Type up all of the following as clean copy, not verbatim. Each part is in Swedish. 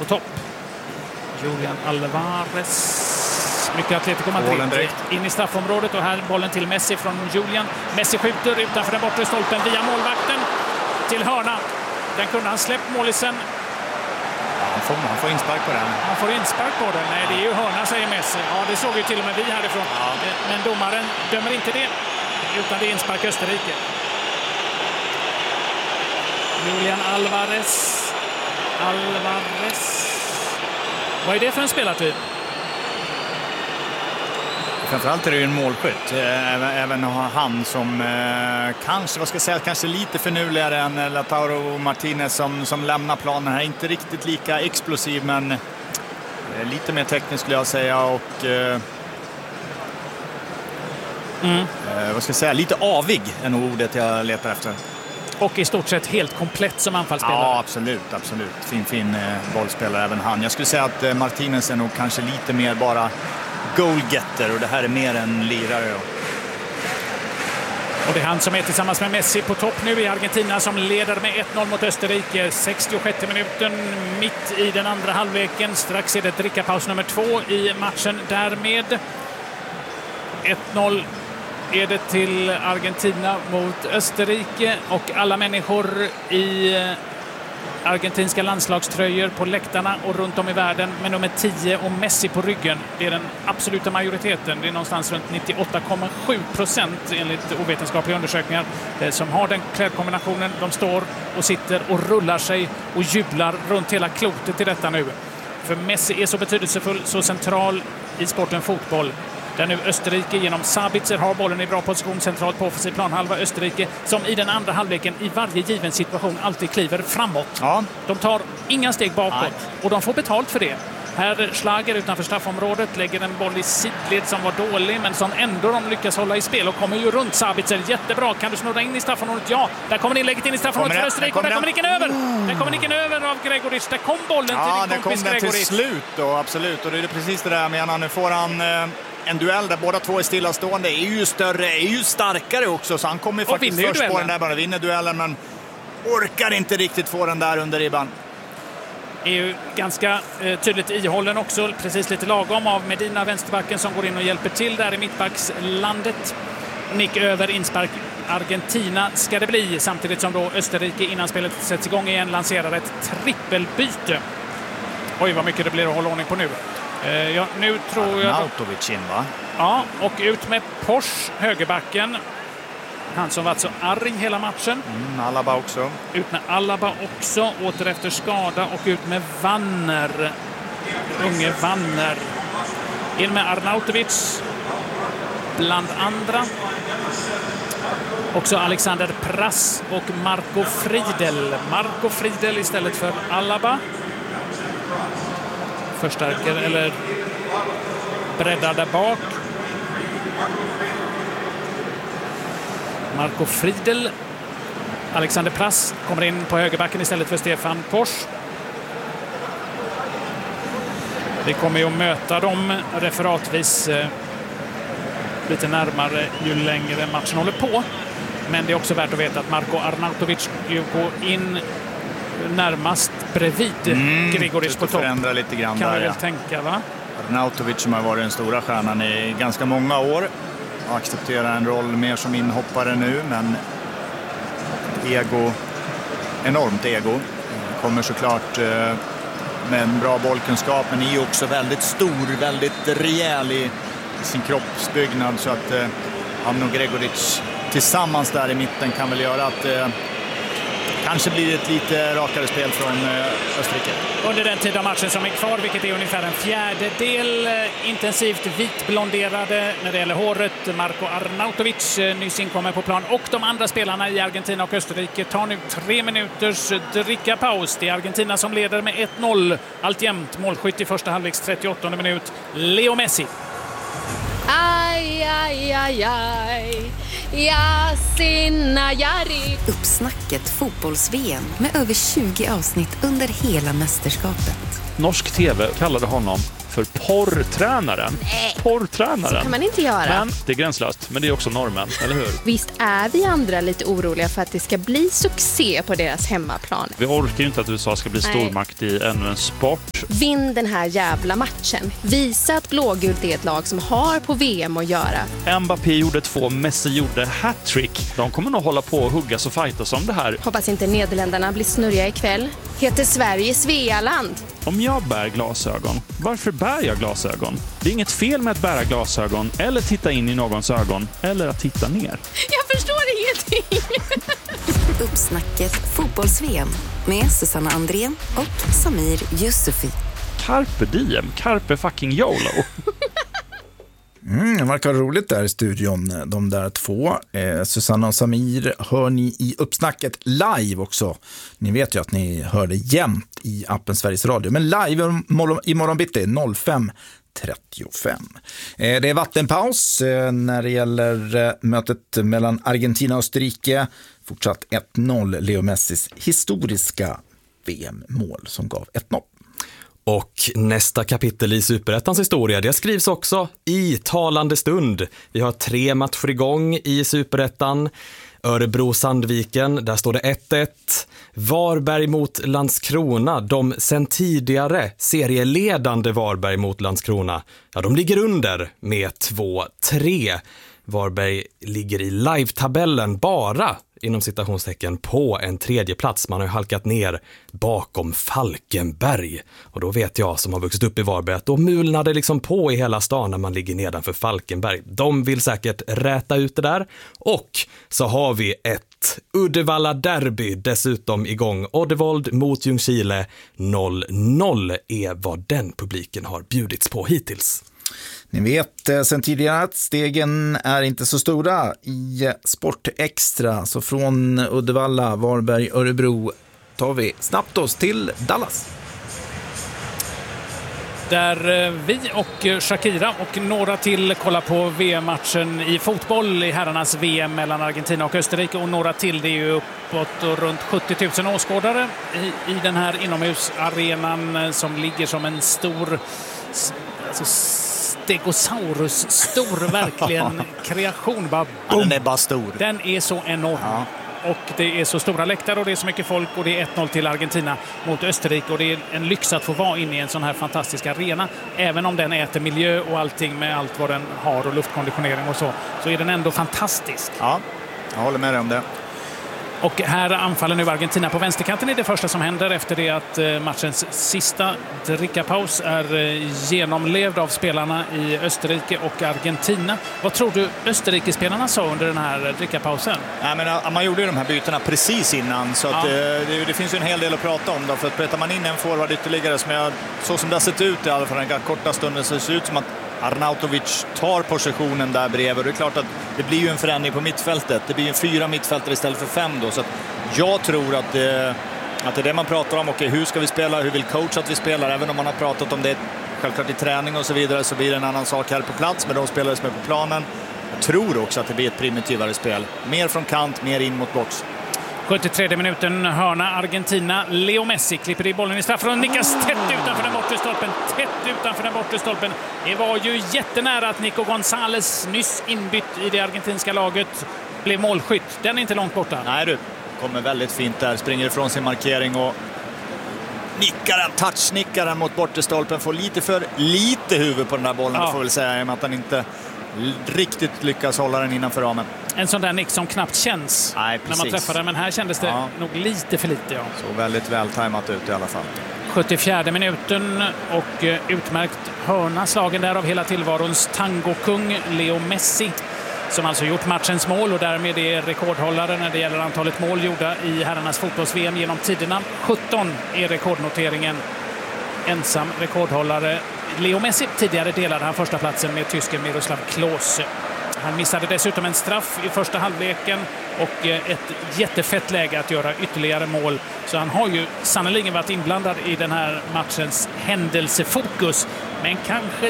på topp. Julian Alvarez. Mycket Atletico Madrid in i straffområdet och här bollen till Messi från Julian. Messi skjuter utanför den bortre stolpen via målvakten till hörna. Den kunde han släppt målisen. Han får inspark på den. Han får inspark på den. Nej, det är ju hörna, säger Messi. Ja, det såg ju till och med vi härifrån. Ja. Men domaren dömer inte det, utan det är inspark Österrike. Julian Alvarez. Vad är det för en spelartyp? Framförallt är det ju en målskytt. Även han som kanske lite förnuligare än Lautaro Martinez som lämnar planen här. Inte riktigt lika explosiv, men lite mer teknisk skulle jag säga. Och lite avig är nog ordet jag letar efter. Och i stort sett helt komplett som anfallsspelare. Ja, absolut. Fin bollspelare även han. Jag skulle säga att Martinez är nog kanske lite mer bara goalgetter och det här är mer en lirare. Och det är han som är tillsammans med Messi på topp nu i Argentina som leder med 1-0 mot Österrike. 66 minuten mitt i den andra halvleken. Strax är det drickapaus nummer 2 i matchen. Därmed 1-0 är det till Argentina mot Österrike och alla människor i argentinska landslagströjor på läktarna och runt om i världen med nummer 10 och Messi på ryggen. Det är den absoluta majoriteten. Det är någonstans runt 98,7% enligt ovetenskapliga undersökningar som har den klädkombinationen. De står och sitter och rullar sig och jublar runt hela klotet i detta nu. För Messi är så betydelsefull, så central i sporten fotboll. Där nu Österrike genom Sabitzer har bollen i bra position centralt på offensiv planhalva. Österrike som i den andra halvleken i varje given situation alltid kliver framåt. Ja. De tar inga steg bakåt och de får betalt för det. Här Schlager utanför straffområdet lägger en boll i sidled som var dålig men som ändå de lyckas hålla i spel och kommer ju runt Sabitzer. Jättebra. Kan du snurra in i straffområdet? Ja, där kommer inlägget in i straffområdet för Österrike och där kommer nicken över. Där kommer nicken över av Gregoric. Där kom bollen till din kompis Gregoric. Ja, det kom den till slut då, absolut. Och det är precis det där jag menar. Nu får han en duell där båda två är stillastående, är ju större, är ju starkare också, så han kommer faktiskt först duellen på den där, bara vinner duellen men orkar inte riktigt få den där under ribban. Är ju ganska tydligt ihållen också, precis lite lagom av Medina, vänsterbacken som går in och hjälper till där i mittbackslandet. Nick över, inspark Argentina ska det bli, samtidigt som då Österrike innan spelet sätts igång igen lanserar ett trippelbyte. Oj, vad mycket det blir att hålla ordning på nu. Ja, nu tror jag... Arnautovic in, va? Ja, och ut med Posch, högerbacken. Han som varit så arg hela matchen. Alaba också. Ut med Alaba också, åter efter skada. Och ut med Wanner. Unge Wanner. In med Arnautovic. Bland andra. Också Alexander Prass och Marco Friedel. Marco Friedel istället för Alaba. Förstärker eller breddar där bak. Marco Friedel. Alexander Prass kommer in på högerbacken istället för Stefan Posch. Vi kommer ju att möta dem referatvis lite närmare ju längre matchen håller på. Men det är också värt att veta att Marco Arnautovic går in närmast bredvid Gregoric på topp. Förändra lite grann kan där, vi väl tänka, va? Arnautovic som har varit den stora stjärnan i ganska många år. Accepterar en roll mer som inhoppare nu, men enormt ego. Kommer såklart med en bra bollkunskap, men är också väldigt stor, väldigt rejäl i sin kroppsbyggnad, så att han och Gregoric tillsammans där i mitten kan väl göra att kanske blir ett lite rakare spel från Österrike. Under den tid av matchen som är kvar, vilket är ungefär en fjärdedel, intensivt vitblonderade när det gäller håret. Marco Arnautovic nyss inkommer på plan och de andra spelarna i Argentina och Österrike tar nu 3 minuters drickapaus. Det är Argentina som leder med 1-0. Alltjämt målskytt i första halvleks 38 minut. Leo Messi. Aj, aj, aj, aj. Yasin Jari. Uppsnacket fotbolls-VM med över 20 avsnitt under hela mästerskapet. Norsk TV kallade honom för porrtränaren. Porrtränaren. Så kan man inte göra. Men det är gränslöst, men det är också normen, eller hur? Visst är vi andra lite oroliga för att det ska bli succé på deras hemmaplan. Vi orkar ju inte att USA ska bli stormakt i ännu en sport. Vinn den här jävla matchen. Visa att blågult är ett lag som har på VM att göra. Mbappé gjorde 2, Messi gjorde hattrick. De kommer nog hålla på och huggas och fightas om det här. Hoppas inte Nederländerna blir snurriga ikväll. Heter Sverige Svealand? Om jag bär glasögon, varför bär jag glasögon? Det är inget fel med att bära glasögon eller titta in i någons ögon eller att titta ner. Jag förstår ingenting. Uppsnacket fotbolls-VM med Susanna Andrén och Samir Yusufi. Carpe diem, carpe fucking YOLO. Det verkar roligt där i studion, de där två. Susanna och Samir hör ni i Uppsnacket live också. Ni vet ju att ni hör det jämt i appen Sveriges Radio. Men live imorgon bitti 05:35. Det är vattenpaus när det gäller mötet mellan Argentina och Österrike. Fortsatt 1-0, Leo Messis historiska VM-mål som gav 1-0. Och nästa kapitel i Superettans historia, det skrivs också i talande stund. Vi har 3 matcher igång i Superettan. Örebro-Sandviken, där står det 1-1. Varberg mot Landskrona, de sen tidigare serieledande Varberg mot Landskrona. Ja, de ligger under med 2-3. Varberg ligger i live-tabellen bara inom citationstecken på en 3:e plats. Man har ju halkat ner bakom Falkenberg. Och då vet jag som har vuxit upp i Varberg att då mulnar det liksom på i hela stan när man ligger nedanför Falkenberg. De vill säkert räta ut det där. Och så har vi ett Uddevalla-derby dessutom igång. Oddevold mot Ljungskile 0-0 är vad den publiken har bjudits på hittills. Ni vet sen tidigare att stegen är inte så stora i Sport Extra. Så från Uddevalla, Varberg, Örebro tar vi snabbt oss till Dallas. Där vi och Shakira och några till kollar på VM-matchen i fotboll i herrarnas VM mellan Argentina och Österrike. Och några till, det är ju uppåt och runt 70 000 åskådare i den här inomhusarenan som ligger som en stor... Stegosaurus, stor verkligen kreation. Ja, den är bara stor. Den är så enorm. Ja. Och det är så stora läktare och det är så mycket folk och det är 1-0 till Argentina mot Österrike och det är en lyx att få vara inne i en sån här fantastisk arena. Även om den äter miljö och allting med allt vad den har och luftkonditionering och så är den ändå fantastisk. Ja, jag håller med dig om det. Och här anfaller nu Argentina på vänsterkanten i det första som händer efter det att matchens sista drickapaus är genomlevd av spelarna i Österrike och Argentina. Vad tror du Österrike-spelarna sa under den här drickapausen? Nej, men man gjorde ju de här bytena precis innan så att det finns ju en hel del att prata om då, för att petar man in en forward ytterligare så som det har sett ut i alla fall den korta stunden så ser det ut som att Arnautovic tar positionen där bredvid. Det är klart att det blir ju en förändring på mittfältet. Det blir ju 4 mittfältare istället för 5 då. Så att jag tror att det är det man pratar om. Okej, hur ska vi spela? Hur vill coach att vi spelar? Även om man har pratat om det självklart i träning och så vidare så blir det en annan sak här på plats med de spelare som är på planen. Jag tror också att det blir ett primitivare spel. Mer från kant, mer in mot box. 73 minuten, hörna Argentina. Leo Messi klipper i bollen i straffområdet. Nickas tätt utanför den bortre stolpen. Tätt utanför den bortre stolpen. Det var ju jättenära att Nico González, nyss inbytt i det argentinska laget, blev målskytt. Den är inte långt borta. Nej du, kommer väldigt fint där. Springer ifrån sin markering och touchnickar den mot bortre stolpen. Får lite huvud på den där bollen, får väl säga, i och med att han inte riktigt lyckas hålla den innanför ramen. En sån där nick som knappt känns när man träffar den, men här kändes det nog lite för lite. Ja. Så väldigt vältajmat ut i alla fall. 74 minuten och utmärkt hörna slagen där av hela tillvarons tangokung Leo Messi, som alltså gjort matchens mål och därmed är rekordhållare när det gäller antalet mål gjorda i herrarnas fotbolls-VM genom tiderna. 17 är rekordnoteringen. Ensam rekordhållare Leo Messi. Tidigare delade han första platsen med tysken Miroslav Klose. Han missade dessutom en straff i första halvleken och ett jättefett läge att göra ytterligare mål. Så han har ju sannolikt varit inblandad i den här matchens händelsefokus, men kanske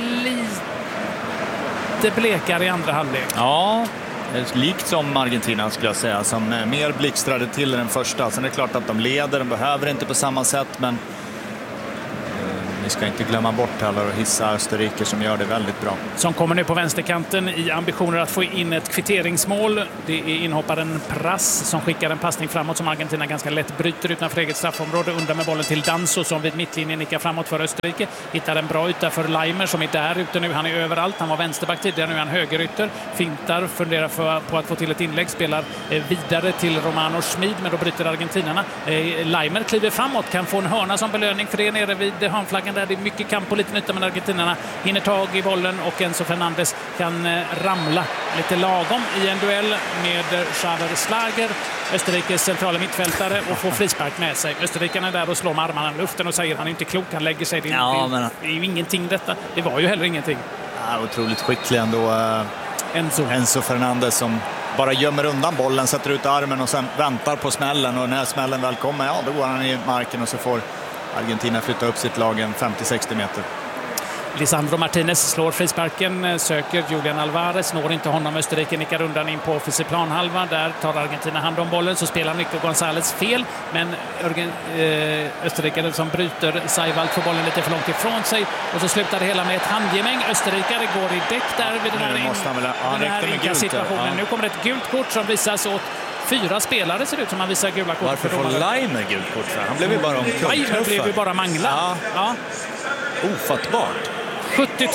lite blekare i andra halvlek. Ja, likt som Argentina skulle jag säga, som mer blixtrade till den första. Sen är det klart att de leder, de behöver inte på samma sätt, men Vi ska inte glömma bort heller och hissa Österrike som gör det väldigt bra. Som kommer nu på vänsterkanten i ambitioner att få in ett kvitteringsmål. Det är inhopparen Prass som skickar en passning framåt som Argentina ganska lätt bryter utanför eget straffområde. Undan med bollen till Danso som vid mittlinjen nickar framåt för Österrike. Hittar en bra yta för Leimer som är där ute nu. Han är överallt. Han var vänsterback tidigare, nu är han högerytter. Fintar, funderar på att få till ett inlägg. Spelar vidare till Romano Schmid, men då bryter argentinarna. Leimer kliver framåt, kan få en hörna som belöning för det nere vid hörnflaggan där. Det är mycket kamp på lite nytta, men argentinarna hinner tag i bollen och Enzo Fernandez kan ramla lite lagom i en duell med Xaver Schlager, Österrikes centrala mittfältare, och får frispark med sig. Österrikarna är där och slår med armarna i luften och säger han är inte klok, han lägger sig. Det är ju ingenting detta. Det var ju heller ingenting. Ja, otroligt skicklig ändå. Enzo Fernandez som bara gömmer undan bollen, sätter ut armen och sen väntar på smällen, och när smällen väl kommer, då går han i marken och så får Argentina flytta upp sitt lag en 50-60 meter. Lisandro Martinez slår frisparken, söker Julian Alvarez, når inte honom. Österrike nickar undan in på offensiv planhalva. Där tar Argentina hand om bollen, så spelar Nico González fel, men österrikare som bryter Seiwald får bollen lite för långt ifrån sig, och så slutar det hela med ett handgemäng. Österrikare går i däck där vid den här situationen. Ja. Nu kommer ett gult kort som visas åt 4 spelare, ser det ut som man visar gula kort. Varför får Leimer gult kort för? Han blev ju bara Leimer blev ju bara manglad. Ja. Ofattbart. 70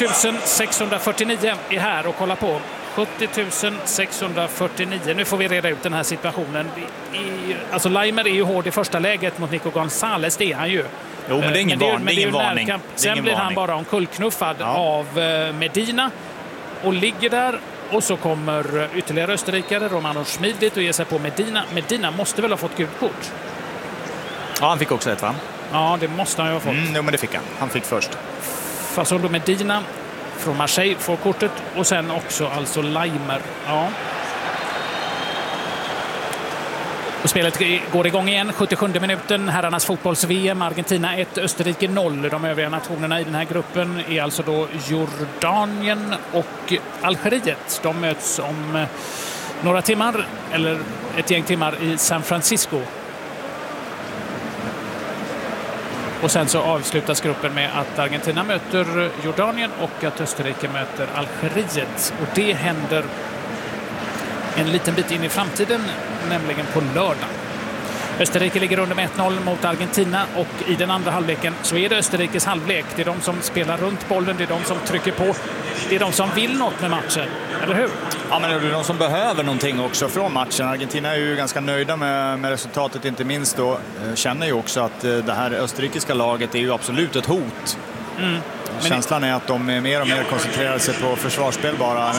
649 är här och kolla på. 70 649. Nu får vi reda ut den här situationen. Alltså Leimer är ju hård i första läget mot Nico González, det är han ju. Jo, men det är ingen varning. Sen blir han bara omkullknuffad av Medina och ligger där. Och så kommer ytterligare österrikare, Romano Schmid, dit och ger sig på Medina. Medina måste väl ha fått gult kort? Ja, han fick också ett, va? Ja, det måste han ju ha fått. Jo, men det fick han. Han fick först. Fasondo Medina från Marseille får kortet, och sen också alltså Leimer. Ja. Och spelet går igång igen, 77 minuten, herrarnas fotbolls-VM, Argentina 1, Österrike 0. De övriga nationerna i den här gruppen är alltså då Jordanien och Algeriet. De möts om några timmar, eller ett gäng timmar, i San Francisco. Och sen så avslutas gruppen med att Argentina möter Jordanien och att Österrike möter Algeriet. Och det händer en liten bit in i framtiden, nämligen på lördag. Österrike ligger under med 1-0 mot Argentina, och i den andra halvleken så är det Österrikes halvlek. Det är de som spelar runt bollen, det är de som trycker på, det är de som vill något med matchen, eller hur? Ja, men det är de som behöver någonting också från matchen. Argentina är ju ganska nöjda med resultatet, inte minst då. Känner ju också att det här österrikiska laget är ju absolut ett hot. Känslan är att de är mer och mer koncentrerade sig på försvarsspel bara.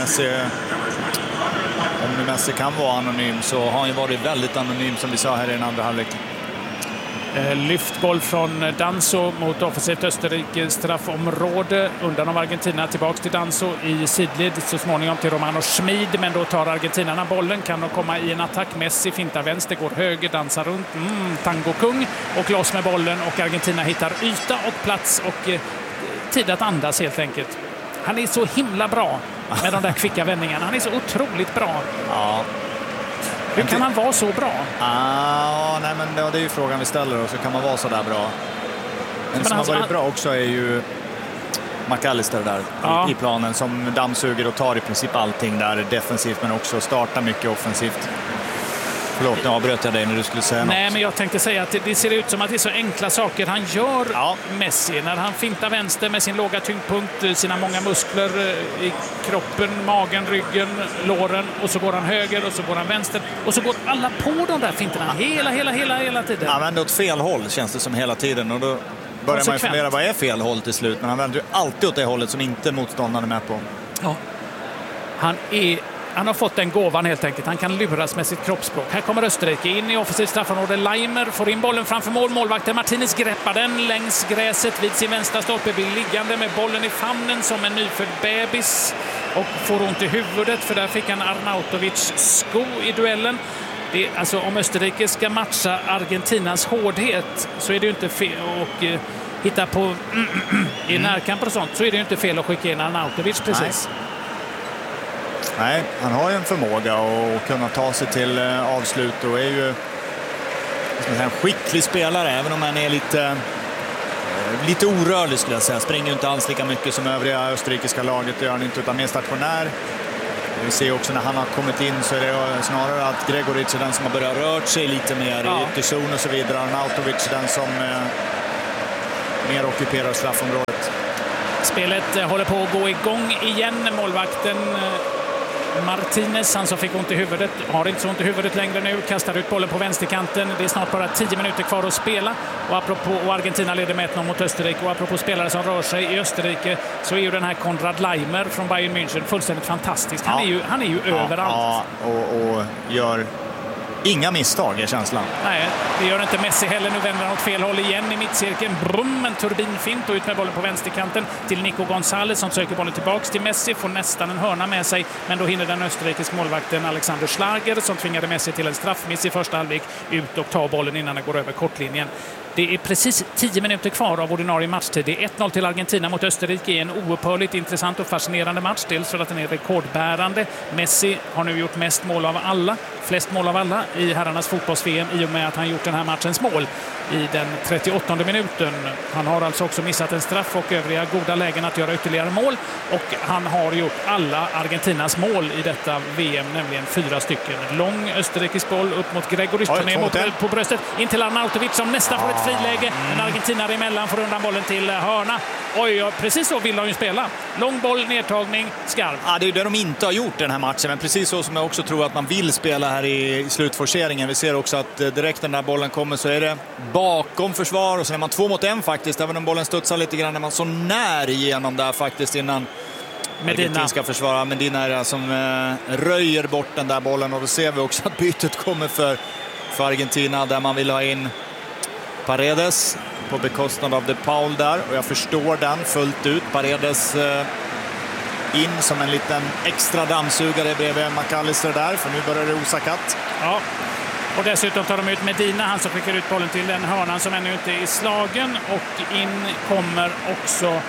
Om Messi kan vara anonym så har han ju varit väldigt anonym, som vi sa här i den andra halvlek. Lyftboll från Danso mot offensivt Österrike straffområde, undan av Argentina, tillbaks till Danso i sidled, så småningom till Romano Schmid, men då tar argentinarna bollen, kan de komma i en attack. Messi fintar vänster, går höger, dansar runt, tango-kung, och loss med bollen, och Argentina hittar yta och plats och tid att andas helt enkelt. Han är så himla bra med de där kvicka vändningarna. Han är så otroligt bra. Ja. Hur kan han vara så bra? Nej, men det är ju frågan vi ställer oss. Så kan man vara så där bra? En som har varit bra också är ju McAllister där i planen, som dammsuger och tar i princip allting där defensivt, men också startar mycket offensivt. Förlåt, nu avbröt jag dig när du skulle säga något. Nej, men jag tänkte säga att det ser ut som att det är så enkla saker han gör, Messi. När han fintar vänster med sin låga tyngdpunkt, sina många muskler i kroppen, magen, ryggen, låren, och så går han höger och så går han vänster. Och så går alla på de där finterna hela tiden. Han vänder åt fel håll, känns det som, hela tiden. Och då börjar man fundera, vad är fel håll till slut? Men han vänder ju alltid åt det hållet som inte motståndaren är med på. Ja. Han har fått den gåvan helt enkelt. Han kan luras med sitt kroppsspråk. Här kommer Österrike in i offensivt straffområde. Leimer får in bollen framför mål. Målvakten Martinez greppar den längs gräset vid sin vänstra stolpe. Blir liggande med bollen i famnen som en nyfödd bebis. Och får ont i huvudet, för där fick han Arnautovic sko i duellen. Alltså, om Österrike ska matcha Argentinas hårdhet så är det ju inte fel. Och hitta på i närkamp och sånt, så är det ju inte fel att skicka in Arnautovic precis. Nej, han har ju en förmåga att kunna ta sig till avslut och är ju en skicklig spelare, även om han är lite lite orörlig skulle jag säga. Springer inte alls lika mycket som övriga österrikiska laget. Det gör han inte, utan mer stationär. Vi ser också när han har kommit in så är det snarare att Gregoric är den som har börjat rört sig lite mer i ytterzon och så vidare. Arnautovic är den som mer ockuperar straffområdet. Spelet håller på att gå igång igen. Målvakten Martinez, han som fick ont i huvudet, har inte så ont i huvudet längre nu, kastar ut bollen på vänsterkanten. Det är snart bara 10 minuter kvar att spela och Argentina leder med 1-0 mot Österrike. Och apropå spelare som rör sig i Österrike så är ju den här Konrad Laimer från Bayern München fullständigt fantastisk. Han är ju överallt. Ja, och gör inga misstag i känslan. Nej, det gör inte Messi heller. Nu vänder han åt fel håll igen i mittcirkeln. Brum, en turbinfint och ut med bollen på vänsterkanten till Nico González som söker bollen tillbaks till Messi. Får nästan en hörna med sig, men då hinner den österrikisk målvakten Alexander Schlager som tvingade Messi till en straffmiss i första halvlek ut och tar bollen innan den går över kortlinjen. Det är precis 10 minuter kvar av ordinarie matchtid. Det är 1-0 till Argentina mot Österrike i en oupphörligt intressant och fascinerande match. Dels för att den är rekordbärande. Messi har nu gjort flest mål av alla i herrarnas fotbolls-VM i och med att han gjort den här matchens mål i den 38:e minuten. Han har alltså också missat en straff och övriga goda lägen att göra ytterligare mål. Och han har gjort alla Argentinas mål i detta VM, nämligen 4 stycken. Lång österrikisk boll upp mot Gregoric, på bröstet, in till Arnautovic som nästan får ett friläge. En argentinare emellan får undan bollen till hörna. Oj, precis så vill de ju spela. Lång boll, nedtagning, skarp. Ja, det är det de inte har gjort den här matchen, men precis så som jag också tror att man vill spela här i slutforceringen. Vi ser också att direkt när bollen kommer så är det bakom försvar och sen är man 2 mot 1 faktiskt, även om bollen studsar lite grann är man så när igenom där faktiskt innan Medina ska försvara. Medina är det som röjer bort den där bollen och då ser vi också att bytet kommer för Argentina där man vill ha in Paredes på bekostnad av De Paul där, och jag förstår den fullt ut. Paredes in som en liten extra dammsugare bredvid McAllister där, för nu börjar det osa katt. Ja, och dessutom tar de ut Medina, han som skickar ut bollen till den hörnan som ännu inte är slagen, och in kommer också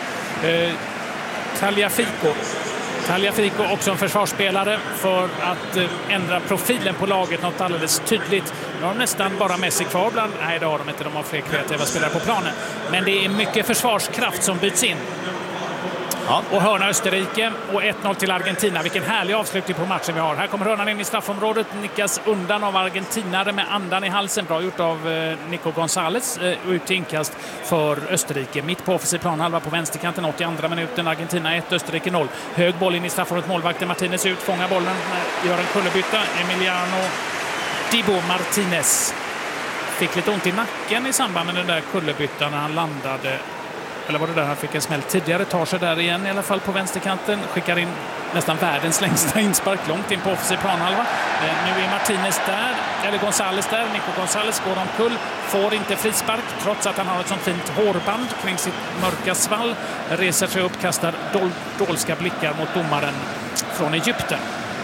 Tagliafico, också en försvarsspelare, för att ändra profilen på laget något alldeles tydligt. Nu har de nästan bara Messi kvar bland. Nej, det har de inte. De har fler kreativa spelare på planen. Men det är mycket försvarskraft som byts in. Ja. Och hörna Österrike och 1-0 till Argentina. Vilken härlig avslutning på matchen vi har. Här kommer hörnan in i straffområdet, nickas undan av argentinare med andan i halsen. Bra gjort av Nico González. Ut till inkast för Österrike. Mitt på offensiv planhalva på vänsterkanten, 82 minuten. Argentina 1, Österrike 0. Hög boll in i straffområdet. Målvakten Martinez ut, fångar bollen, gör en kullerbytta. Emiliano Dibu Martinez fick lite ont i nacken i samband med den där kullerbyttan när han landade. Eller var det där han fick en smäll tidigare, tar sig där igen i alla fall på vänsterkanten, skickar in nästan världens längsta inspark långt in på offensiv planhalva. Nu är Martinez där, eller González där, Nico González går omkull, får inte frispark trots att han har ett sånt fint hårband kring sitt mörka svall, reser sig upp, kastar dolska blickar mot domaren från Egypten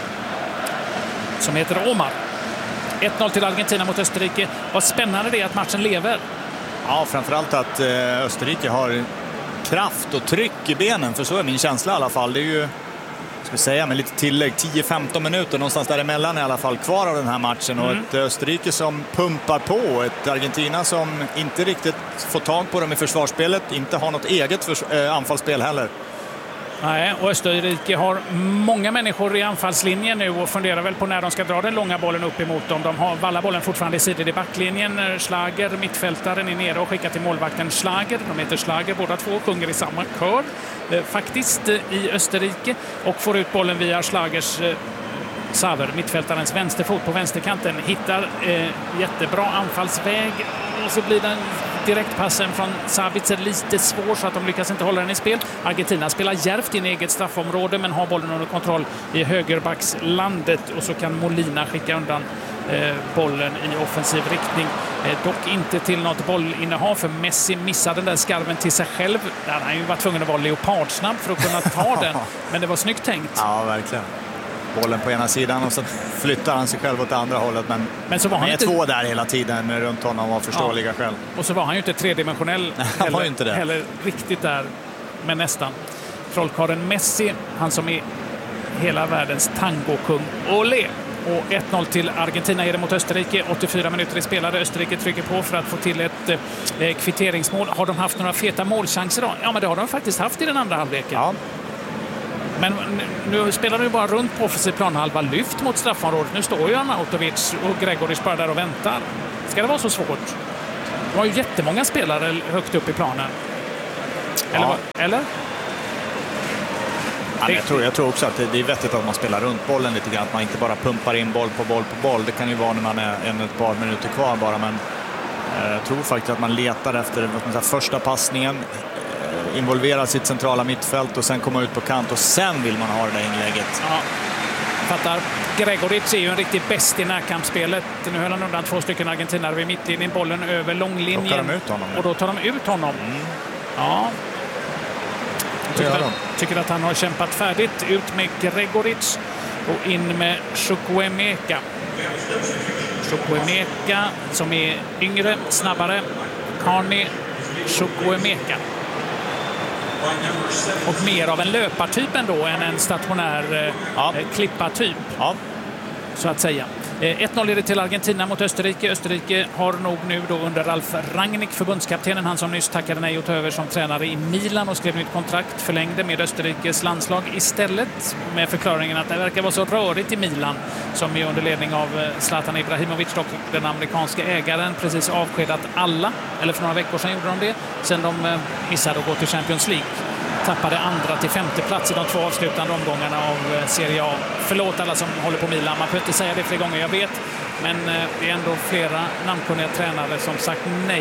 som heter Omar. 1-0 till Argentina mot Österrike. Vad spännande det är att matchen lever. Ja, framförallt att Österrike har kraft och tryck i benen, för så är min känsla i alla fall. Det är ju, ska vi säga med lite tillägg, 10-15 minuter någonstans däremellan i alla fall kvar av den här matchen. Och ett Österrike som pumpar på, ett Argentina som inte riktigt får tag på dem i försvarsspelet, inte har något eget anfallsspel heller. Nej, och Österrike har många människor i anfallslinjen nu och funderar väl på när de ska dra den långa bollen upp emot dem. De har vallar bollen fortfarande i sidor i backlinjen. Schlager, mittfältaren, är nere och skickar till målvakten Schlager. De heter Schlager, båda två sjunger i samma kör faktiskt i Österrike, och får ut bollen via Schlagers Saver, mittfältarens vänsterfot på vänsterkanten. Hittar jättebra anfallsväg och så blir den direktpassen från Sabitzer lite svår så att de lyckas inte hålla den i spel. Argentina spelar djärvt in i eget straffområde men har bollen under kontroll i högerbackslandet, och så kan Molina skicka undan bollen i offensiv riktning. Dock inte till något bollinnehav, för Messi missade den där skarven till sig själv. Där han ju var tvungen att vara leopardsnabb för att kunna ta den, men det var snyggt tänkt. Ja, verkligen. Bollen på ena sidan och så flyttar han sig själv åt andra hållet, men så var han är inte... två där hela tiden runt honom av förståeliga skäl. Och så var han ju inte tredimensionell heller riktigt där, men nästan. Trollkarlen Messi, han som är hela världens tangokung. Olé! Och 1-0 till Argentina är det mot Österrike. 84 minuter är spelade. Österrike trycker på för att få till ett kvitteringsmål. Har de haft några feta målchanser då? Ja, men det har de faktiskt haft i den andra halvleken. Ja. Men nu spelar de ju bara runt på offensiv planhalva, lyft mot straffområdet. Nu står ju Arnautovic och Gregoric bara där och väntar. Ska det vara så svårt? Det var ju jättemånga spelare högt upp i planen. Eller? Ja, jag tror också att det är vettigt att man spelar runt bollen lite grann. Att man inte bara pumpar in boll på boll. Det kan ju vara när man är ett par minuter kvar bara. Men jag tror faktiskt att man letar efter första passningen, involvera sitt centrala mittfält och sen komma ut på kant och sen vill man ha det där inlägget. Ja, fattar. Gregoric är ju en riktig bäst i närkampsspelet. Nu höll han undan 2 stycken argentinare vid mittlinjen, bollen över långlinjen. Och då tar de ut honom. Ja. Tycker att han har kämpat färdigt. Ut med Gregoric och in med Chukwuemeka. Chukwuemeka som är yngre, snabbare. Carney, Chukwuemeka. Och mer av en löpartyp ändå än en stationär klippartyp. Ja. Så att säga. 1-0 är det till Argentina mot Österrike. Österrike har nog nu då under Ralf Rangnick, förbundskaptenen, han som nyss tackade nej och tog över som tränare i Milan och skrev nytt kontrakt, förlängde med Österrikes landslag istället, med förklaringen att det verkar vara så rörigt i Milan, som är under ledning av Zlatan Ibrahimovic, dock den amerikanska ägaren, precis avskedat alla, eller för några veckor sedan gjorde de det, sen de missade att gå till Champions League. Tappade 2:a till 5:e plats i de 2 avslutande omgångarna av Serie A. Förlåt alla som håller på Milan, man får inte säga det fler gånger, jag vet. Men det är ändå flera namnkunniga tränare som sagt nej.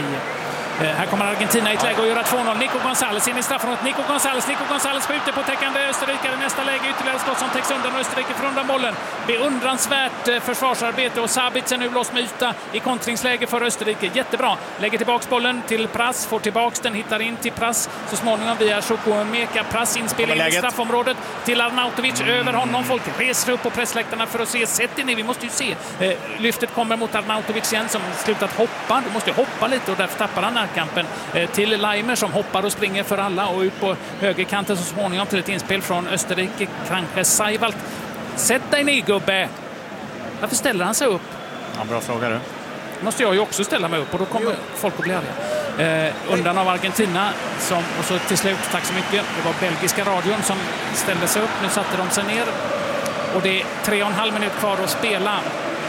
Här kommer Argentina i ett läge att göra 2-0. Nico González in i straffområdet. Nico González skjuter på täckande österrikare. Nästa läge ytterligare skott som täcks undan och Österrike får undan bollen. Beundransvärt försvarsarbete och Sabitz är nu loss med yta i kontringsläge för Österrike. Jättebra. Lägger tillbaks bollen till Pras, får tillbaks den, hittar in till Pras. Så småningom via Chukwuemeka. Pras inspelning i straffområdet till Arnautovic. Över honom. Folk reser upp på pressläktarna för att se. Sätt in, vi måste ju se. Lyftet kommer mot Arnautovic igen som slutat hoppa. Du måste ju hoppa lite och därför tappar han kampen till Leimer som hoppar och springer för alla och ut på högerkanten så småningom till ett inspel från Österrike. Kranke Seiwald. Sätt dig ner, gubbe! Varför ställer han sig upp? Ja, bra fråga du. Måste jag ju också ställa mig upp och då kommer folk att bli arga. Undan av Argentina och så till slut, tack så mycket, det var belgiska radion som ställde sig upp. Nu satte de sig ner och det är 3,5 minuter kvar att spela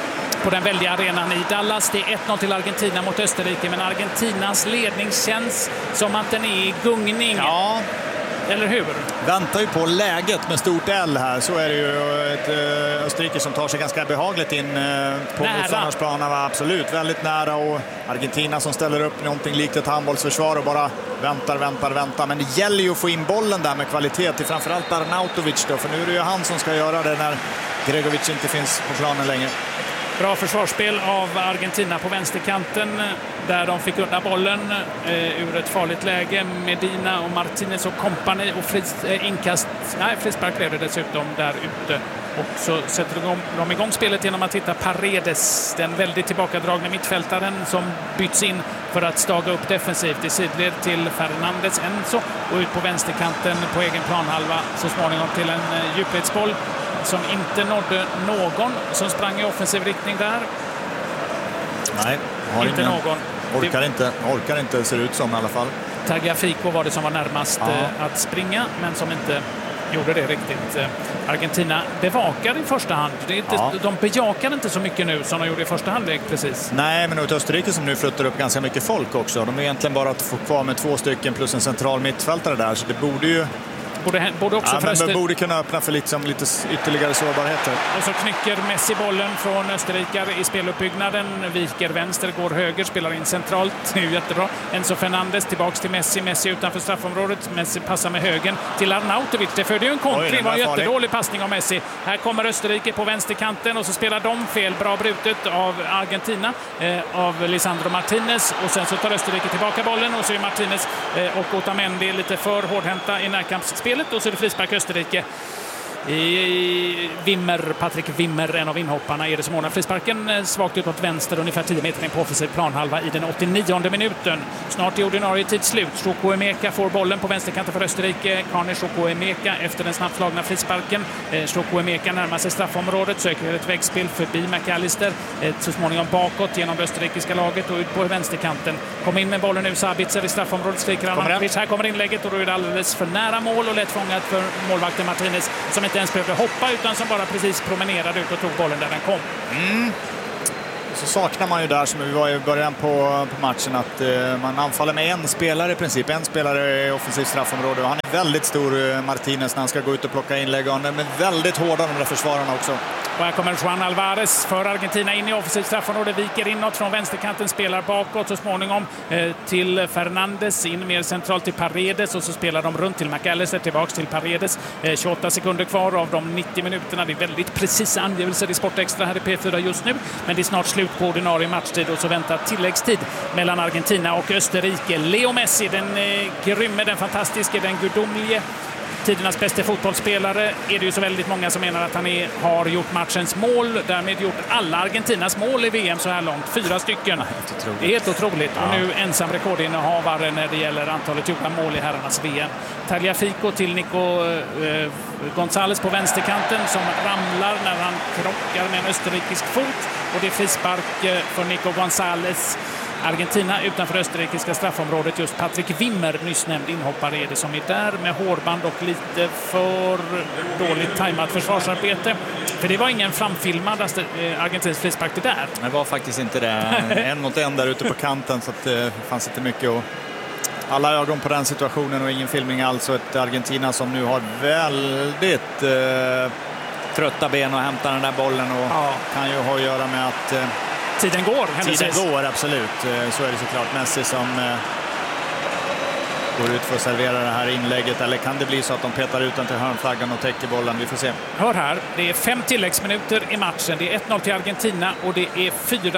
på den väldiga arenan i Dallas. Det är 1-0 till Argentina mot Österrike, men Argentinas ledning känns som att den är i gungning. Ja. Eller hur? Väntar ju på läget med stort L här. Så är det ju ett Österrike som tar sig ganska behagligt in på motståndarsplanen. Absolut, väldigt nära. Och Argentina som ställer upp någonting likt ett handbollsförsvar och bara väntar. Men det gäller ju att få in bollen där med kvalitet till framförallt Arnautovic då. För nu är det ju han som ska göra det när Gregoric inte finns på planen längre. Bra försvarsspel av Argentina på vänsterkanten där de fick undan bollen ur ett farligt läge. Medina och Martinez och kompani och frispark blev det dessutom där ute. Och så sätter de igång spelet genom att hitta Paredes, den väldigt tillbakadragna mittfältaren som byts in för att staga upp defensivt i sidled till Fernandes Enzo och ut på vänsterkanten på egen planhalva så småningom till en djupledsboll som inte nådde någon som sprang i offensiv riktning där. Nej, har inte ingen. Någon. Orkar inte ser ut som i alla fall. Tagliafico var det som var närmast att springa men som inte gjorde det riktigt. Argentina bevakar i första hand. De bejakar inte så mycket nu som de gjorde i första halvlek precis. Nej, men Österrike som nu flyttar upp ganska mycket folk också. De är egentligen bara att få kvar med 2 stycken plus en central mittfältare där. Så det borde ju... Borde kunna öppna för lite ytterligare sårbarheter. Och så knycker Messi bollen från österrikare i speluppbyggnaden. Viker vänster, går höger, spelar in centralt. Det är ju jättebra. Enzo Fernandes tillbaks till Messi. Messi utanför straffområdet. Messi passar med högen till Arnautovic. Det födde ju en kontring. Det var en jättedålig passning av Messi. Här kommer Österrike på vänsterkanten och så spelar de fel. Bra brutet av Argentina, av Lisandro Martinez. Och sen så tar Österrike tillbaka bollen och så är Martinez och Otamendi lite för hårdhänta i närkampsspelet. Och så är det frispark Österrike. Patrik Wimmer, en av inhopparna, är det som ordnar frisparken svagt utåt vänster, ungefär 10 meter in på offensiv planhalva i den 89:e minuten. Snart är ordinarie tid slut. Chukwuemeka får bollen på vänsterkanten för Österrike. Kane Chukwuemeka efter den snabbt slagna frisparken. Chukwuemeka närmar sig straffområdet, söker ett väggspel förbi McAllister, så småningom bakåt genom det österrikiska laget och ut på vänsterkanten. Kom in med bollen nu, Sabitzer i straffområdet, skriker Arnautovic. Här kommer inlägget och då är det alldeles för nära mål och lätt fångat för målvakten Martinez, som inte ens behövde hoppa utan som bara precis promenerade ut och tog bollen där den kom. Så saknar man ju där, som vi var i början på matchen, att man anfaller med en spelare i princip. En spelare i offensivt straffområde. Och han är väldigt stor, Martinez, när han ska gå ut och plocka inlägg. Och han är väldigt hårda, de där försvararna också. Och här kommer Juan Alvarez för Argentina in i offensivt straffområde, viker inåt från vänsterkanten, spelar bakåt så småningom till Fernandes, in mer centralt till Paredes och så spelar de runt till McAllister, tillbaks till Paredes. 28 sekunder kvar av de 90 minuterna. Det är väldigt precisa angivelser i Sportextra här i P4 just nu, men det är snart slut på ordinarie matchtid och så väntar tilläggstid mellan Argentina och Österrike. Leo Messi, den grymme, den fantastiska, den gudomlige, tidernas bästa fotbollsspelare, är det ju så väldigt många som menar att han har gjort matchens mål, därmed gjort alla Argentinas mål i VM så här långt, 4 stycken. Det är helt otroligt. Ja. Och nu ensam rekordinnehavare när det gäller antalet gjorda mål i herrarnas VM. Tagliafico till Nico González på vänsterkanten, som ramlar när han krockar med en österrikisk fot, och det är frispark för Nico González. Argentina utanför österrikiska straffområdet. Just Patrik Wimmer, nyss nämnd inhoppare, är det som är där med hårband och lite för dåligt tajmat försvarsarbete. För det var ingen framfilmad argentinsk frispark det där. Det var faktiskt inte det. En mot en där ute på kanten, så att det fanns inte mycket att... Alla ögon på den situationen och ingen filmning alls. Och ett Argentina som nu har väldigt trötta ben och hämtar den där bollen, och kan ju ha att göra med att... Tiden går, Tiden går, absolut. Så är det såklart. Messi som går ut för att servera det här inlägget. Eller kan det bli så att de petar ut den till hörnflaggan och täcker bollen? Vi får se. Hör här, det är 5 tilläggsminuter i matchen. Det är 1-0 till Argentina och det är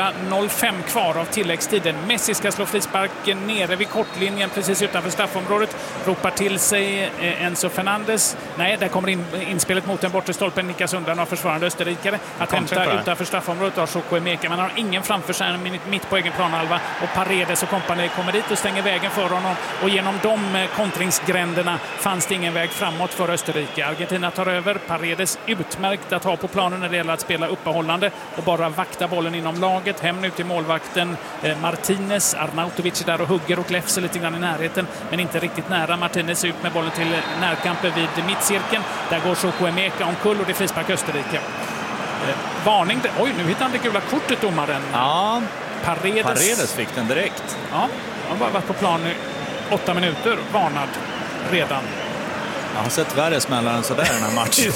4:05 kvar av tilläggstiden. Messi ska slå frisparken nere vid kortlinjen precis utanför straffområdet. Ropar till sig Enzo Fernandes. Nej, där kommer inspelet mot den bortre stolpen. Nickas undan av försvarande österrikare. Att hämta utanför straffområdet av Chukwuemeka. Man har ingen framför sig mitt på egen planhalva. Och Paredes och kompani kommer dit och stänger vägen för honom. Och genom de kontringsgränderna fanns det ingen väg framåt för Österrike. Argentina tar över. Paredes utmärkt att ha på planen när det gäller att spela uppehållande och bara vakta bollen inom laget. Hem nu till målvakten Martinez. Arnautovic där och hugger och gläfser lite grann i närheten, men inte riktigt nära. Martinez ut med bollen till närkampen vid mittcirkeln. Där går Chukwuemeka omkull och det är frispark Österrike. Varning. Oj, nu hittar han det gula kortet, domaren. Ja, Paredes fick den direkt. Ja, han har bara varit på plan i 8 minuter, varnad redan. Jag har sett värre smällar än sådär den här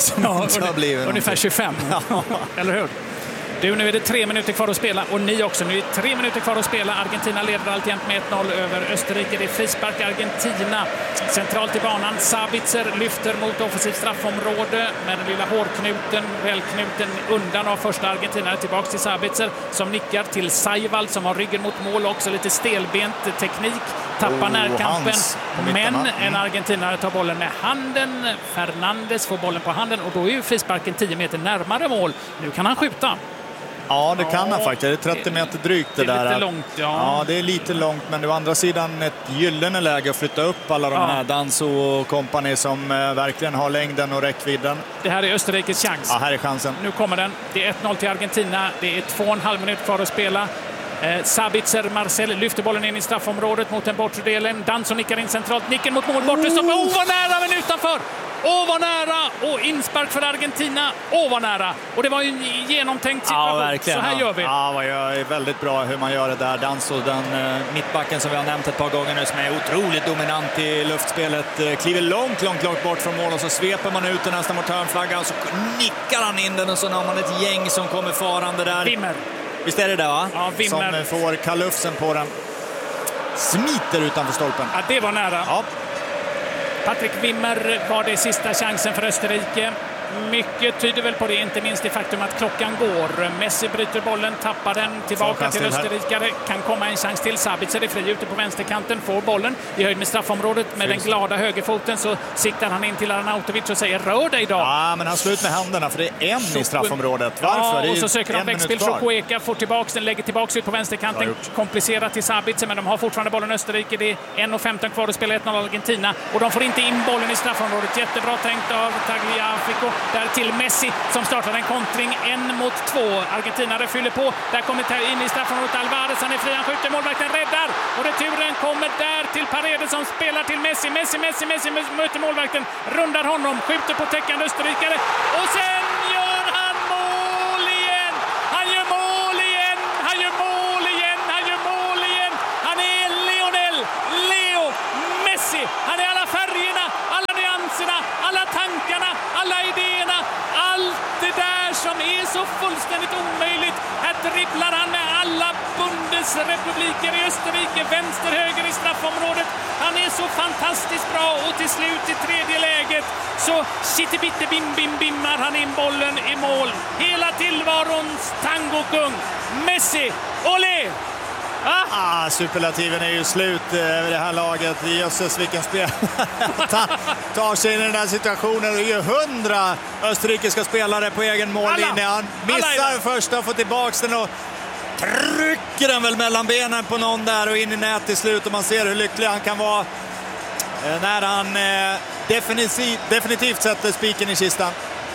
matchen. Ungefär 25, eller hur? Du, nu är det 3 minuter kvar att spela och ni också. Nu är det 3 minuter kvar att spela. Argentina leder alltjämt med 1-0 över Österrike. Det är frispark Argentina. Centralt i banan. Sabitzer lyfter mot offensivt straffområde med den lilla hårknuten, välknuten undan av första Argentina. Tillbaks till Sabitzer som nickar till Saivald som har ryggen mot mål, också lite stelbent teknik. Tappar närkampen. Men en argentinare tar bollen med handen. Fernandes får bollen på handen och då är ju frisparken 10 meter närmare mål. Nu kan han skjuta. Ja, det kan han faktiskt. Det är 30 meter drygt det där. Det är lite långt, Ja, det är lite långt, men å andra sidan ett gyllene läge att flytta upp alla de här Danso och kompani som verkligen har längden och räckvidden. Det här är Österrikes chans. Ja, här är chansen. Nu kommer den. Det är 1-0 till Argentina. Det är 2,5 minuter kvar att spela. Sabitzer, Marcel lyfter bollen in i straffområdet mot den bortre delen. Danso nickar in centralt. Nicken mot mål. Bortre stopp. Vad nära, men utanför. Vad nära. Och inspark för Argentina. Vad nära. Och det var ju en genomtänkt situation. Ja, verkligen. Så här gör vi. Ja, det är väldigt bra hur man gör det där. Danso, den mittbacken som vi har nämnt ett par gånger nu, som är otroligt dominant i luftspelet. Kliver långt bort från mål och så sveper man ut den nästan mot hörnflaggan och så nickar han in den och så har man ett gäng som kommer farande där. Wimmer. Visst är det där, va? Ja, Wimmer. Som får kalufsen på den. Smiter utanför stolpen. Ja, det var nära. Ja. Patrik Wimmer var det sista chansen för Österrike. Mycket tyder väl på det, inte minst i faktum att klockan går. Messi bryter bollen, tappar den tillbaka till österrikare. Kan komma en chans till. Sabitzer är fri ute på vänsterkanten, får bollen i höjd med straffområdet. Med den glada högerfoten så siktar han in till Arnautovic och säger rör dig då. Ja, men han slår ut med händerna för det är en i straffområdet. Varför? Ja, och så söker de växtspel. Chukwueze får tillbaka den, lägger tillbaka ut på vänsterkanten. Komplicerat till Sabitzer, men de har fortfarande bollen Österrike. Det är 1:15 kvar att spela 1-0 Argentina. Och de får inte in bollen i straffområdet. Jättebra tänkt av Tagliafico. Där till Messi som startar en kontring 1-2. Argentinare fyller på. Där kommer in i straffområdet Alvarez. Han är fri, han skjuter, målvakten räddar. Och returen kommer där till Paredes som spelar till Messi. Messi möter målvakten, rundar honom, skjuter på täckande österrikare. Och sen gör han mål igen! Han gör mål igen! Han gör mål igen! Han gör mål igen! Han är Leo Messi! Han är alla färgerna, alla nyanserna, alla tankarna, alla idéerna. Allt det där som är så fullständigt omöjligt. Här dribblar han med alla Bundesrepubliker i Österrike, vänster, höger i straffområdet. Han är så fantastiskt bra och till slut i tredje läget så shittibitte bimmar han in bollen i mål. Hela tillvarons tangokung Messi, olé! Superlativen är ju slut över det här laget. Jösses vilken spel. Tar sig in i den här situationen. Det är ju 100 österrikiska spelare på egen mållinje. Han missar först och får tillbaka den och trycker den väl mellan benen på någon där och in i nät till slut. Och man ser hur lycklig han kan vara när han definitivt sätter spiken i kistan.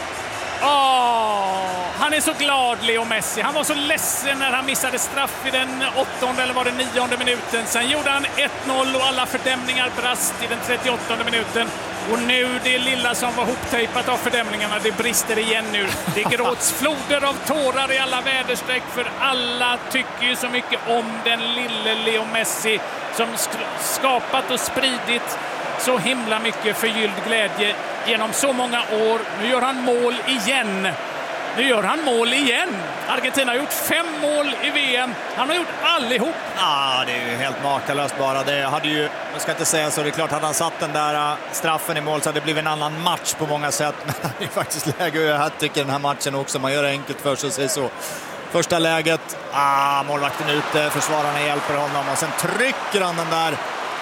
Han är så glad, Leo Messi. Han var så ledsen när han missade straff i den 8:e eller var det 9:e minuten. Sen gjorde han 1-0 och alla fördämningar brast i den 38:e minuten. Och nu det lilla som var hoptejpat av fördämningarna, det brister igen nu. Det gråts floder av tårar i alla väderstreck för alla tycker ju så mycket om den lille Leo Messi som skapat och spridit så himla mycket förgylld glädje genom så många år. Nu gör han mål igen. Argentina har gjort 5 mål i VM. Han har gjort allihop. Det är ju helt makalöst bara. Det hade ju, jag ska inte säga så, det är klart hade han satt den där straffen i mål så hade det blivit en annan match på många sätt. Men det är faktiskt läge att göra hattrick i den här matchen också. Man gör det enkelt för sig och säger så. Första läget, målvakten ute, försvararna hjälper honom och sen trycker han den där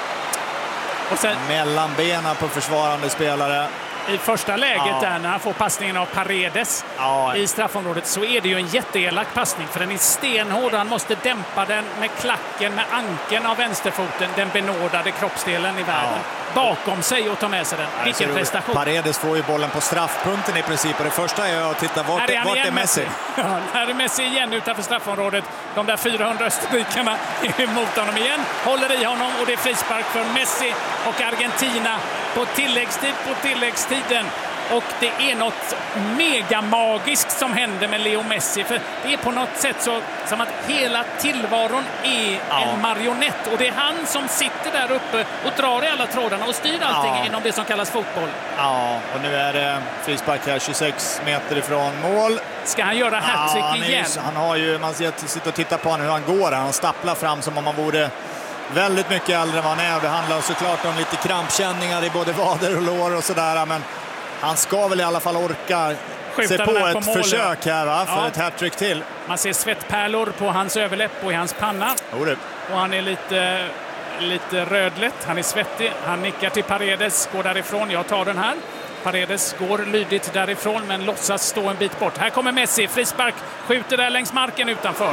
och sen mellan benen på försvarande spelare. I första läget där när han får passningen av Paredes i straffområdet så är det ju en jätteelak passning för den är stenhård. Han måste dämpa den med klacken, med ankeln av vänsterfoten, den benådade kroppsdelen i världen. Bakom sig och ta med sig den. Vilken prestation. Paredes får ju bollen på straffpunkten i princip. Och det första är att titta vart är Messi. Här är Messi igen utanför straffområdet. De där 400 österrikarna är emot honom igen. Håller i honom och det är frispark för Messi och Argentina på tilläggstiden. Och det är något megamagiskt som händer med Leo Messi. För det är på något sätt så som att hela tillvaron är en marionett. Och det är han som sitter där uppe och drar i alla trådarna och styr allting inom det som kallas fotboll. Och nu är det frispark här 26 meter ifrån mål. Ska han göra hattrick igen? Han har ju, man sitter och tittar på hur han går. Han stapplar fram som om han vore väldigt mycket äldre än vad han är. Det handlar såklart om lite krampkänningar i både vader och lår och sådär. Men han ska väl i alla fall orka se på ett försök här för ett hattrick till. Man ser svettpärlor på hans överläpp och i hans panna. Och han är lite rödlätt. Han är svettig. Han nickar till Paredes, går därifrån. Jag tar den här. Paredes går lydigt därifrån men låtsas stå en bit bort. Här kommer Messi, frispark, skjuter där längs marken utanför.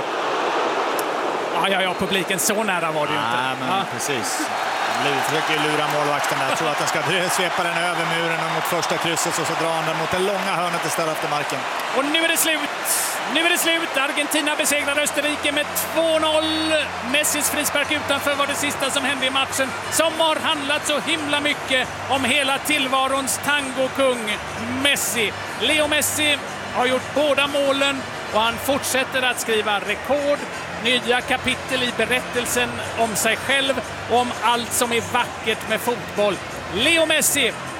Publiken så nära var det ju inte. Men precis. Försöker lura målvakten där. Jag tror att han ska svepa den över muren mot första krysset och så drar han den mot den långa hörnet istället efter marken. Och nu är det slut. Argentina besegrar Österrike med 2-0. Messis frispark utanför var det sista som hände i matchen som har handlat så himla mycket om hela tillvarons tangokung Messi. Leo Messi har gjort båda målen och han fortsätter att skriva rekord. Nya kapitel i berättelsen om sig själv och om allt som är vackert med fotboll. Leo Messi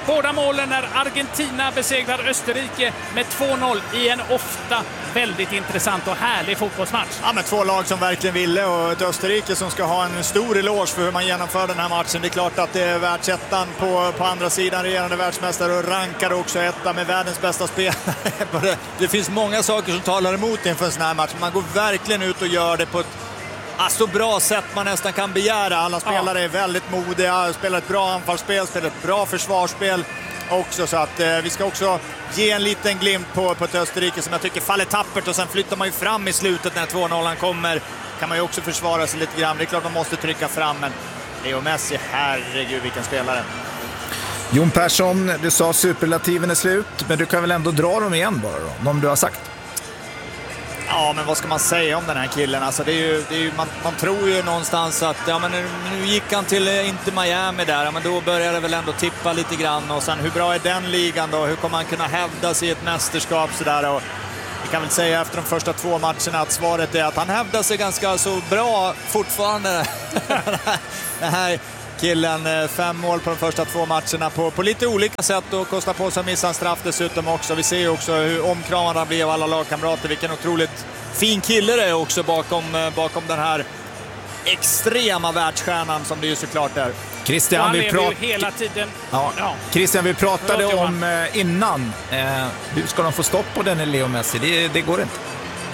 Båda målen när Argentina besegrar Österrike med 2-0 i en ofta väldigt intressant och härlig fotbollsmatch. Ja, men två lag som verkligen ville, och ett Österrike som ska ha en stor eloge för hur man genomför den här matchen. Det är klart att det är världsettan på andra sidan, regerande världsmästare, och rankar också etta med världens bästa spelare. Det finns många saker som talar emot inför en sån här match. Man går verkligen ut och gör det på ett så bra sätt man nästan kan begära. Alla spelare är väldigt modiga, spelar ett bra anfallsspel, spelar ett bra försvarsspel också, så att vi ska också ge en liten glimt på ett Österrike som jag tycker faller tappert, och sen flyttar man ju fram i slutet när 2-0 kommer. Kan man ju också försvara sig lite grann. Det är klart man måste trycka fram, men Leo Messi, herregud vilken spelare. Jon Persson, du sa superlativen är slut, men du kan väl ändå dra dem igen bara då, om du har sagt. Ja, men vad ska man säga om den här killen? Alltså, man tror ju någonstans att men nu gick han till Inter Miami där, men då börjar det väl ändå tippa lite grann. Och sen hur bra är den ligan då? Hur kommer han kunna hävda sig i ett mästerskap sådär? Och vi kan väl säga efter de första 2 matcherna att svaret är att han hävdar sig ganska så bra fortfarande. Den här killen, 5 mål på de första 2 matcherna på lite olika sätt, och kostar på sig att missa en straff dessutom också. Vi ser ju också hur omkramad han blir av alla lagkamrater. Vilken otroligt fin kille det är också bakom den här extrema världsstjärnan som det ju såklart är. Christian, hela tiden. Ja. Christian, vi pratade om innan. Hur ska de få stopp på den Leo Messi? Det går inte.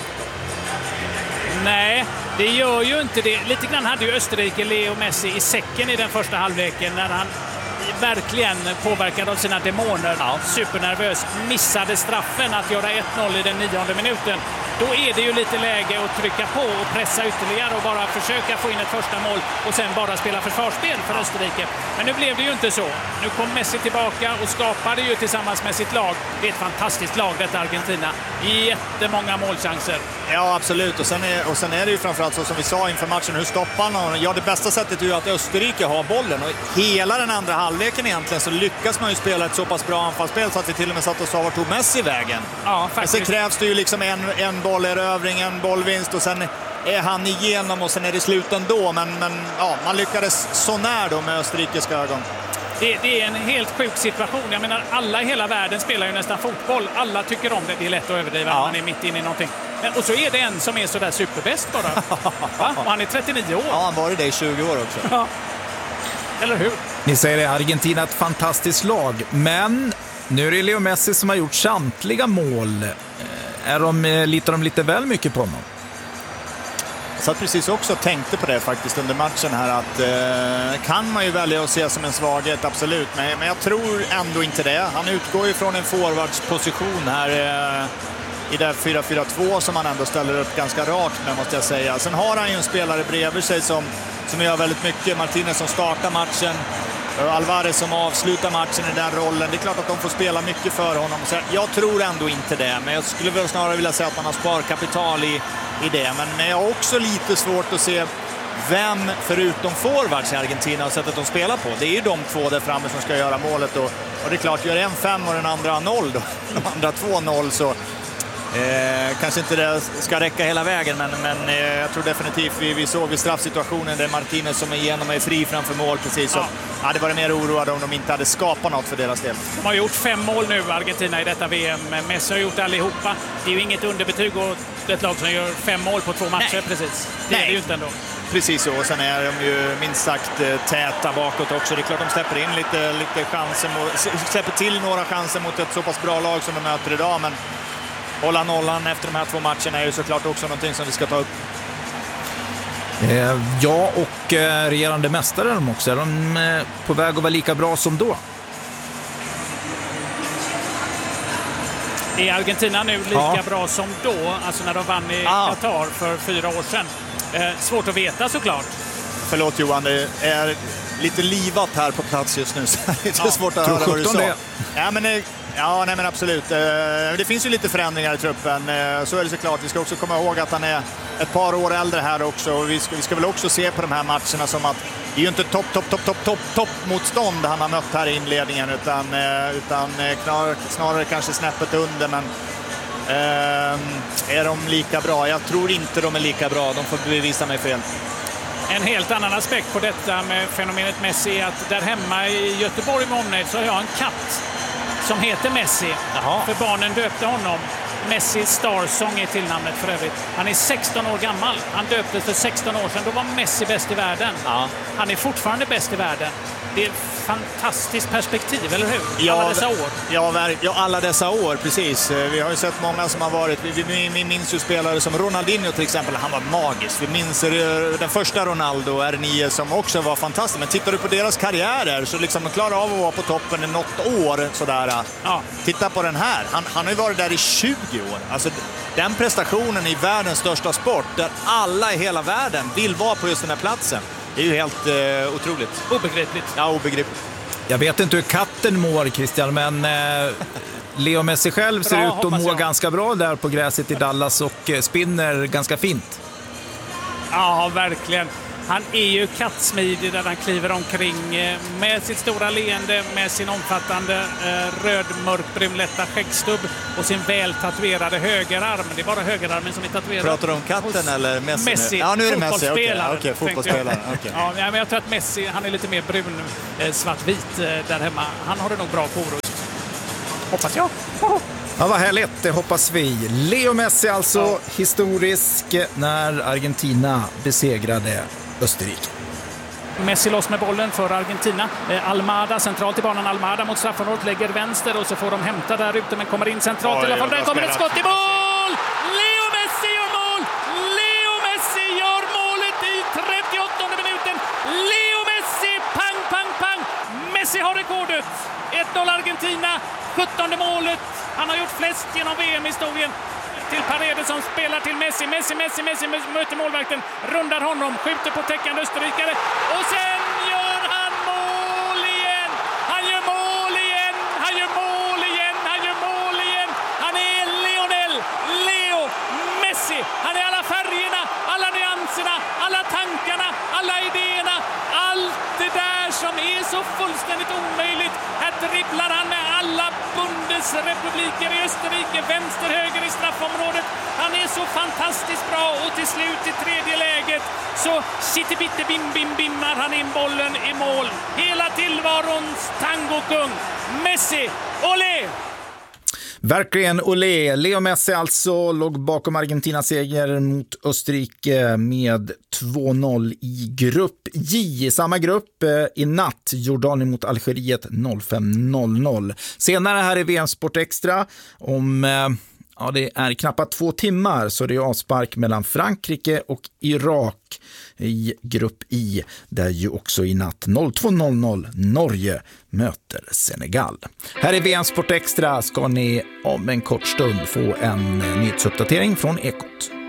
Nej, det gör ju inte det. Lite grann hade ju Österrike Leo Messi i säcken i den första halvleken när han verkligen påverkad av sina demoner, supernervös, missade straffen att göra 1-0 i den 9:e minuten. Då är det ju lite läge att trycka på och pressa ytterligare och bara försöka få in ett första mål och sen bara spela försvarsspel för Österrike. Men nu blev det ju inte så. Nu kom Messi tillbaka och skapade ju tillsammans med sitt lag. Det är ett fantastiskt lag detta Argentina. Jättemånga målchanser. Ja, absolut. Och sen är det ju framförallt så som vi sa inför matchen, hur stoppar man? Ja, det bästa sättet är ju att Österrike har bollen. Och hela den andra halvleken egentligen så lyckas man ju spela ett så pass bra anfallsspel så att vi till och med satt och sa vart tog Messi vägen. Ja, faktiskt. Men sen krävs det ju liksom en bollerövring, en bollvinst, och sen är han igenom och sen är det slut ändå. Men ja, man lyckades så när då med österrikiska ögon. Det är en helt sjuk situation. Jag menar, alla i hela världen spelar ju nästan fotboll. Alla tycker om det. Det är lätt att överdriva. Man är mitt inne i någonting. Och så är det en som är sådär superbäst bara. Va? Och han är 39 år. Ja, han var det i 20 år också. Ja. Eller hur? Ni säger det, Argentina är ett fantastiskt lag. Men nu är det Leo Messi som har gjort samtliga mål. Litar de lite väl mycket på honom? Jag satt precis också och tänkte på det faktiskt under matchen här, att kan man ju välja att se som en svaghet, absolut, men jag tror ändå inte det. Han utgår ju från en forwardsposition här i det 4-4-2 som han ändå ställer upp ganska rakt med, måste jag säga. Sen har han ju en spelare bredvid sig som gör väldigt mycket. Martinez som startar matchen, Alvarez som avslutar matchen i den rollen. Det är klart att de får spela mycket för honom. Så jag tror ändå inte det, men jag skulle väl snarare vilja säga att man har sparkapital i det. Men jag har också lite svårt att se vem förutom forwards i Argentina och sättet de spelar på. Det är ju de två där framme som ska göra målet. Och det är klart, gör en 5 och den andra 0 då. De andra 2-0 så kanske inte det ska räcka hela vägen, men jag tror definitivt vi såg vid straffsituationen där Martinez som är igenom är fri framför mål precis. Så hade varit mer oroade om de inte hade skapat något för deras del. De har gjort 5 mål nu, Argentina, i detta VM. Messi har gjort allihopa. Det är ju inget underbetyg och ett lag som gör 5 mål på 2 matcher. Nej. Precis. Det är det ju inte ändå. Precis så, och sen är de ju minst sagt täta bakåt också. Det är klart de släpper in lite chanser, släpper till några chanser mot ett så pass bra lag som de möter idag, men hålla nollan efter de här 2 matcherna är ju såklart också någonting som vi ska ta upp. Ja, och regerande mästare är de också. Är de på väg att vara lika bra som då? Är Argentina nu lika bra som då? Alltså när de vann i Qatar för 4 år sedan. Svårt att veta såklart. Förlåt Johan, det är lite livat här på plats just nu. Så det är svårt att höra vad du sa. Ja, men absolut. Det finns ju lite förändringar i truppen. Så är det såklart. Vi ska också komma ihåg att han är ett par år äldre här också. Vi ska väl också se på de här matcherna som att det är ju inte topp motstånd han har mött här i inledningen, utan snarare kanske snäppet under. Men är de lika bra? Jag tror inte de är lika bra. De får bevisa mig fel. En helt annan aspekt på detta med fenomenet Messi är att där hemma i Göteborg med omnejd så har jag en katt som heter Messi. Jaha. För barnen döpte honom. Messi Starsong är tillnamnet för övrigt. Han är 16 år gammal. Han döptes för 16 år sedan. Då var Messi bäst i världen. Ja. Han är fortfarande bäst i världen. Det är ett fantastiskt perspektiv, eller hur? Ja, alla dessa år. Ja, alla dessa år, precis. Vi har ju sett många som har varit... Vi minns ju spelare som Ronaldinho till exempel. Han var magisk. Vi minns den första Ronaldo, R9, som också var fantastisk. Men tittar du på deras karriärer så liksom de klarar av att vara på toppen i något år. Sådär. Ja. Titta på den här. Han har ju varit där i 20 år. Alltså, den prestationen i världens största sport, där alla i hela världen vill vara på just den här platsen. Det är ju helt otroligt. Obegripligt. Ja, obegripligt. Jag vet inte hur katten mår, Christian, men Leo Messi själv ser ut att må ganska bra där på gräset i Dallas och spinner ganska fint. Ja, verkligen. Han är ju kattsmidig där han kliver omkring med sitt stora leende, med sin omfattande röd mörkbrun lätta skäggstubb och sin väl tatuerade högerarm. Det är bara högerarmen som är tatuerad. Pratar du om katten eller Messi? Messi. Ja, nu är det Messi. Fotbollsspelare. Okej, fotbollsspelare. Okay. Ja, men jag tror att Messi, han är lite mer brun, svartvit där hemma. Han har det nog bra på orust. Hoppas jag. Ja, vad härligt, det hoppas vi. Leo Messi alltså, historisk när Argentina besegrade Österrike. Messi loss med bollen för Argentina. Almada centralt i banan. Almada mot straffområdet, lägger vänster och så får de hämta där ute, men kommer in centralt i alla fall. Där kommer ett skott i mål! Leo Messi gör mål! Leo Messi gör målet i 38:e minuten. Leo Messi, pang, pang, pang! Messi har rekordet. 1-0 Argentina, 17:e målet. Han har gjort flest genom VM-historien. Till Paredes som spelar till Messi. Messi möter målvakten, rundar honom, skjuter på täckande österrikare och sen gör han mål igen! Han gör mål igen! Han gör mål igen! Han gör mål igen! Han är Lionel Leo Messi! Han är alla färgerna, alla nyanserna, alla tankarna, alla idéerna. Allt det där som är så fullständigt omöjligt. Här dribblar han med alla Bundesrepubliker i Österrike, vänster, höger i straffområdet. Han är så fantastiskt bra och till slut i tredje läget så shittibitte bim bim bimmar han in bollen i mål. Hela tillvarons tangokung Messi, olé! Verkligen olé. Leo Messi alltså låg bakom Argentinas seger mot Österrike med 2-0 i grupp J. I samma grupp i natt, Jordanien mot Algeriet 05:00. Senare här i VM Sport Extra om det är knappt 2 timmar så det är avspark mellan Frankrike och Irak i grupp I, där ju också i natt 02:00 Norge möter Senegal. Här i VM Sport Extra ska ni om en kort stund få en nyhetsuppdatering från Ekot.